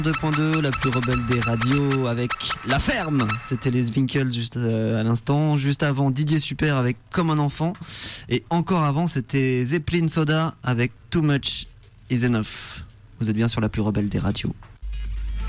2.2, la plus rebelle des radios avec La Ferme. C'était les Zwinkels juste à l'instant. Juste avant, Didier Super avec Comme un enfant. Et encore avant, c'était Zeppelin Soda avec Too Much Is Enough. Vous êtes bien sur la plus rebelle des radios.